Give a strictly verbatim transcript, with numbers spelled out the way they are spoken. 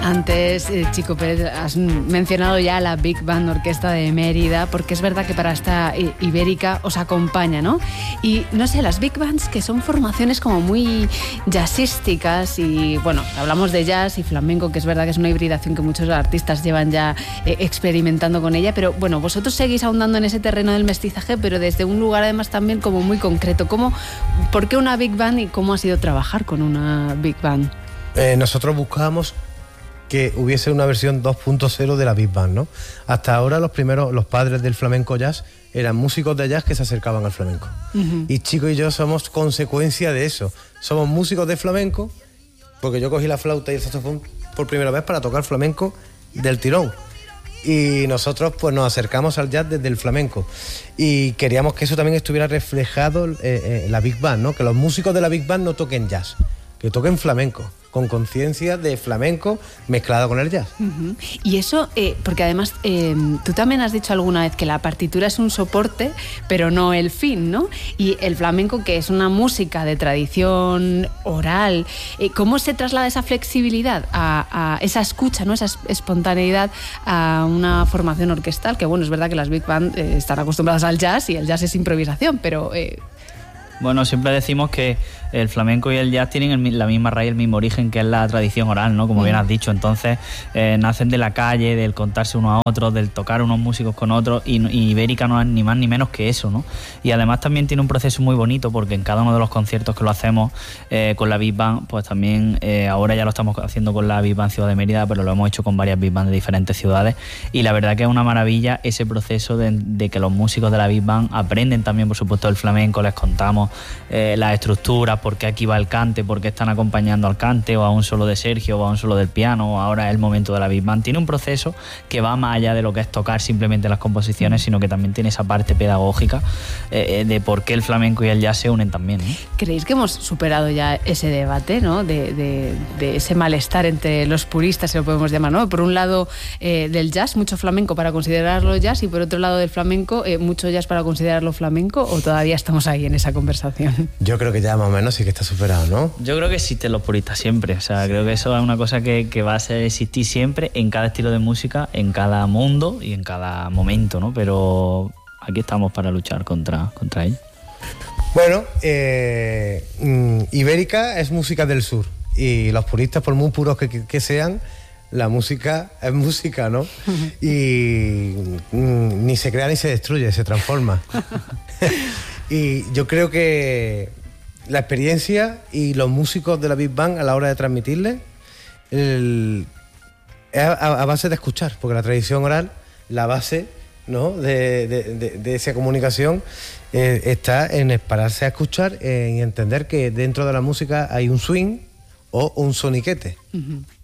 Antes, eh, Chico Pérez, has mencionado ya la Big Band Orquesta de Mérida, porque es verdad que para esta eh, Ibérica os acompaña, ¿no? Y no sé, las Big Bands, que son formaciones como muy jazzísticas, y bueno, hablamos de jazz y flamenco, que es verdad que es una hibridación que muchos artistas llevan ya eh, experimentando con ella, pero bueno, vosotros seguís ahondando en ese terreno del mestizaje, pero desde un lugar además también como muy concreto. ¿Cómo, ¿Por qué una Big Band y cómo ha sido trabajar con una Big Band? Eh, nosotros buscábamos que hubiese una versión dos punto cero de la Big Band, ¿no? Hasta ahora los primeros, los padres del flamenco jazz eran músicos de jazz que se acercaban al flamenco. Uh-huh. Y Chico y yo somos consecuencia de eso. Somos músicos de flamenco, porque yo cogí la flauta y el saxofón por primera vez para tocar flamenco del tirón. Y nosotros pues nos acercamos al jazz desde el flamenco. Y queríamos que eso también estuviera reflejado en eh, eh, la Big Band, ¿no? Que los músicos de la Big Band no toquen jazz, que toquen flamenco, con conciencia de flamenco mezclada con el jazz. Uh-huh. Y eso, eh, porque además eh, tú también has dicho alguna vez que la partitura es un soporte, pero no el fin, ¿no? Y el flamenco, que es una música de tradición oral, eh, ¿cómo se traslada esa flexibilidad, a, a esa escucha, ¿no? Esa espontaneidad a una formación orquestal? Que bueno, es verdad que las Big Band eh, están acostumbradas al jazz y el jazz es improvisación, pero... Eh, Bueno, siempre decimos que el flamenco y el jazz tienen el, la misma raíz, el mismo origen, que es la tradición oral, ¿no? Como bien has dicho. Entonces, eh, nacen de la calle, del contarse unos a otros, del tocar unos músicos con otros, y, y Ibérica no es ni más ni menos que eso, ¿no? Y además también tiene un proceso muy bonito, porque en cada uno de los conciertos que lo hacemos eh, con la Big Band, pues también eh, ahora ya lo estamos haciendo con la Big Band Ciudad de Mérida, pero lo hemos hecho con varias Big Band de diferentes ciudades, y la verdad que es una maravilla ese proceso de, de que los músicos de la Big Band aprenden también, por supuesto, el flamenco, les contamos Eh, las estructuras, por qué aquí va el cante, por qué están acompañando al cante, o a un solo de Sergio, o a un solo del piano, o ahora es el momento de la Big Band. Tiene un proceso que va más allá de lo que es tocar simplemente las composiciones, sino que también tiene esa parte pedagógica eh, de por qué el flamenco y el jazz se unen también, ¿no? ¿Creéis que hemos superado ya ese debate, ¿no? de, de, de ese malestar entre los puristas, se lo podemos llamar, ¿no? Por un lado eh, del jazz, mucho flamenco para considerarlo jazz, y por otro lado del flamenco, eh, mucho jazz para considerarlo flamenco, o todavía estamos ahí en esa conversación? Yo creo que ya más o menos sí que está superado, ¿no? Yo creo que existen los puristas siempre, o sea, creo que eso es una cosa que, que va a ser, existir siempre en cada estilo de música, en cada mundo y en cada momento, ¿no? Pero aquí estamos para luchar contra, contra ello. Bueno, eh, Ibérica es música del sur, y los puristas, por muy puros que, que sean, la música es música, ¿no? Y mm, ni se crea ni se destruye, se transforma. Y yo creo que la experiencia y los músicos de la Big Band a la hora de transmitirle el, es a, a base de escuchar, porque la tradición oral, la base, ¿no? de, de, de, de esa comunicación eh, está en pararse a escuchar eh, y entender que dentro de la música hay un swing o un soniquete. Uh-huh.